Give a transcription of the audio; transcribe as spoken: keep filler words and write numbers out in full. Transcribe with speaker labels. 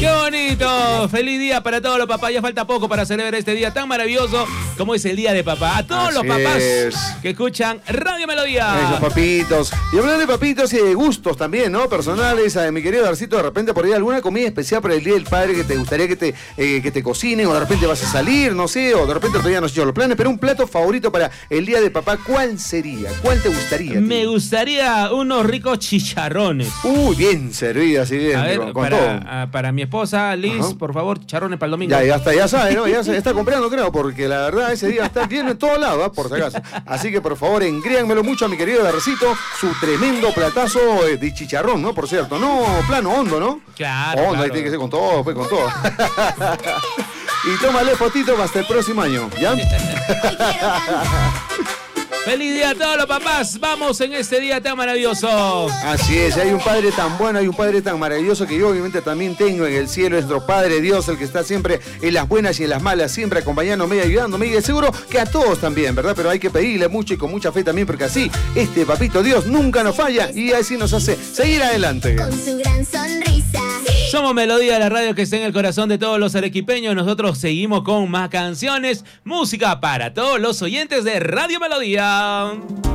Speaker 1: ¡Qué bonito! Feliz día para todos los papás. Ya falta poco para celebrar este día tan maravilloso como es el Día de Papá. A todos
Speaker 2: Así
Speaker 1: los papás
Speaker 2: es.
Speaker 1: que escuchan Radio Melodía.
Speaker 2: Esos papitos. Y hablando de papitos y de gustos también, ¿no? Personales, a mi querido Darcito, de repente por ahí alguna comida especial para el Día del Padre que te gustaría que te, eh, que te cocinen, o de repente vas a salir, no sé, o de repente todavía no sé yo los planes, pero un plato favorito para el Día de Papá, ¿cuál sería? ¿Cuál te gustaría?
Speaker 1: Me
Speaker 2: tío?
Speaker 1: gustaría unos ricos chicharrones.
Speaker 2: Uy, bien servida, así bien,
Speaker 1: A ver,
Speaker 2: con, con
Speaker 1: para,
Speaker 2: todo.
Speaker 1: a- para mi esposa Liz,
Speaker 2: Ajá.
Speaker 1: por favor, chicharrones para el domingo.
Speaker 2: Ya, ya está, ya sabe, ¿no? Ya se está comprando, creo, porque la verdad ese día está lleno en todos lados, ¿eh? Por si acaso. Así que por favor, engríanmelo mucho a mi querido Darcito, su tremendo platazo eh, de chicharrón, ¿no? Por cierto, no plano, hondo, ¿no?
Speaker 1: Claro,
Speaker 2: Hondo, ahí
Speaker 1: claro.
Speaker 2: tiene que ser con todo, pues con todo. Y tómale fotito hasta el próximo año, ¿ya?
Speaker 1: ¡Feliz día a todos los papás! ¡Vamos en este día tan maravilloso!
Speaker 2: Así es, hay un Padre tan bueno, hay un Padre tan maravilloso que yo obviamente también tengo en el cielo, es nuestro Padre Dios, el que está siempre en las buenas y en las malas, siempre acompañándome y ayudándome, y de seguro que a todos también, ¿verdad? Pero hay que pedirle mucho y con mucha fe también, porque así este papito Dios nunca nos falla y así nos hace seguir adelante.
Speaker 3: Con su gran sonrisa.
Speaker 1: Somos Melodía, la radio que está en el corazón de todos los arequipeños. Nosotros seguimos con más canciones, música para todos los oyentes de Radio Melodía.